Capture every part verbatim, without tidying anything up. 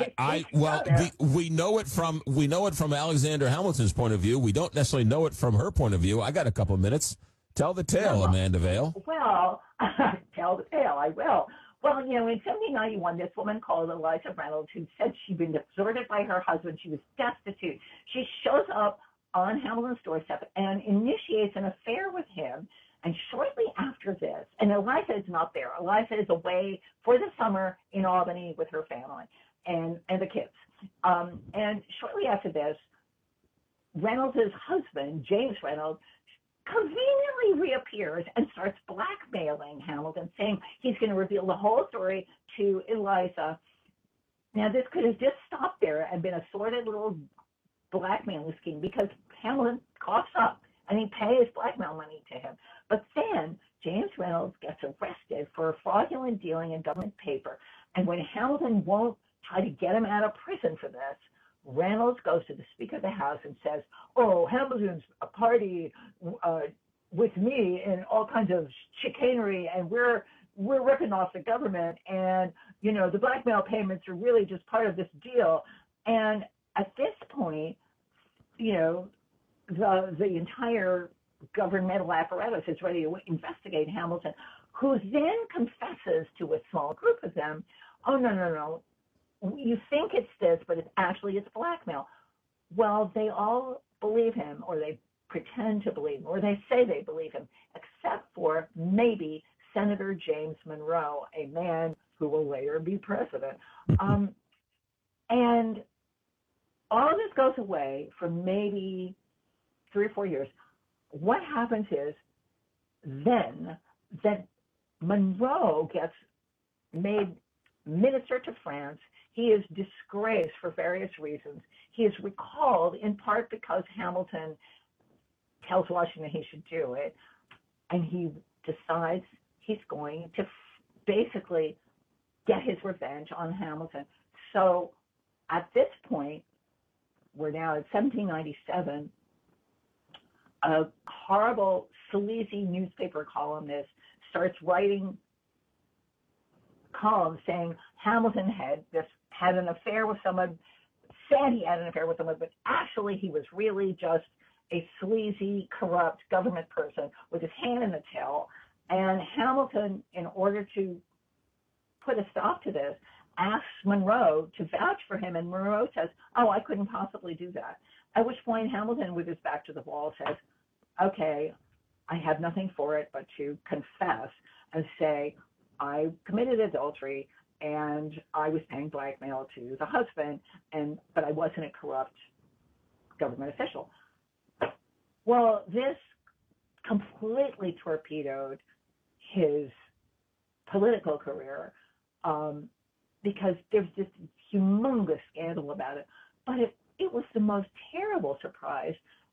I, I well, we we know it from we know it from Alexander Hamilton's point of view. We don't necessarily know it from her point of view. I got a couple of minutes. Tell the tale, well, Amanda Vale. Well, tell the tale. I will. Well, you know, in seventeen ninety-one, this woman called Eliza Reynolds, who said she'd been deserted by her husband. She was destitute. She shows up on Hamilton's doorstep and initiates an affair with him. And shortly after this, and Eliza is not there. Eliza is away for the summer in Albany with her family and, and the kids. Um, and shortly after this, Reynolds' husband, James Reynolds, conveniently reappears and starts blackmailing Hamilton, saying he's going to reveal the whole story to Eliza. Now, this could have just stopped there and been a sordid little blackmailing scheme because Hamilton coughs up and he pays blackmail money to him. But then James Reynolds gets arrested for fraudulent dealing in government paper. And when Hamilton won't try to get him out of prison for this, Reynolds goes to the Speaker of the House and says, oh, Hamilton's a party uh, with me in all kinds of chicanery, and we're we're ripping off the government, and, you know, the blackmail payments are really just part of this deal. And at this point, you know, the the entire governmental apparatus is ready to investigate Hamilton, who then confesses to a small group of them, oh, no, no, no, you think it's this, but it's actually it's blackmail. Well, they all believe him, or they pretend to believe him, or they say they believe him, except for maybe Senator James Monroe, a man who will later be president. Um, and all of this goes away for maybe three or four years. What happens is then that Monroe gets made minister to France. He is disgraced for various reasons. He is recalled in part because Hamilton tells Washington he should do it, and he decides he's going to basically get his revenge on Hamilton. So at this point, we're now at seventeen ninety-seven, a horrible, sleazy newspaper columnist starts writing columns saying Hamilton had this had an affair with someone, said he had an affair with someone, but actually he was really just a sleazy, corrupt government person with his hand in the till. And Hamilton, in order to put a stop to this, asks Monroe to vouch for him, and Monroe says, oh, I couldn't possibly do that. At which point Hamilton, with his back to the wall, says, okay, I have nothing for it but to confess and say I committed adultery and I was paying blackmail to the husband, and but I wasn't a corrupt government official. Well, this completely torpedoed his political career um, because there's this humongous scandal about it. But it, it was the most terrible surprise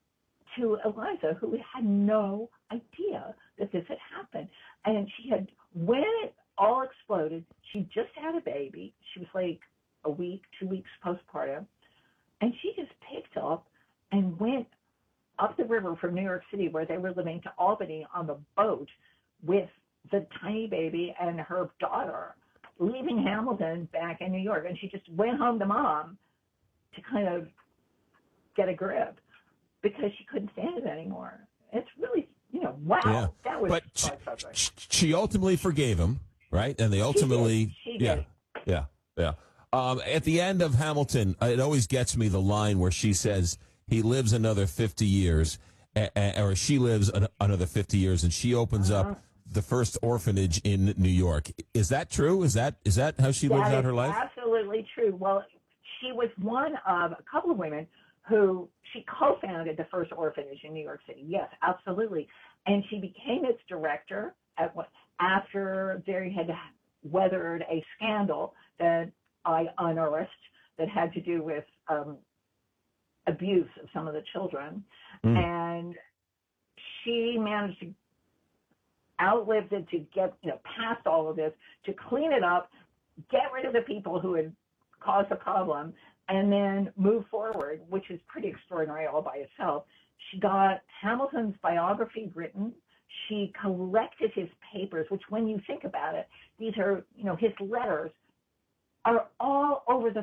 to Eliza, who had no idea that this had happened. And she had, when it all exploded, she just had a baby. She was like a week, two weeks postpartum. And she just picked up and went up the river from New York City, where they were living, to Albany on the boat with the tiny baby and her daughter, leaving Hamilton back in New York. And she just went home to mom to kind of get a grip because she couldn't stand it anymore. It's really, you know, wow. Yeah. That was but she, she ultimately forgave him, right? And they ultimately, she did. She yeah, did. yeah, yeah. Um, at the end of Hamilton, it always gets me the line where she says, he lives another fifty years, or she lives another fifty years, and she opens uh-huh. up the first orphanage in New York. Is that true? Is that is that how she that lives out her life? Absolutely true. Well, she was one of a couple of women who she co-founded the first orphanage in New York City. Yes, absolutely. And she became its director at what, after they had weathered a scandal that I unearthed that had to do with um, abuse of some of the children. Mm. And she managed to outlive it, to get, you know, past all of this, to clean it up, get rid of the people who had caused the problem, and then move forward, which is pretty extraordinary all by itself. She got Hamilton's biography written. She collected his papers, which, when you think about it, these are, you know, his letters are all over the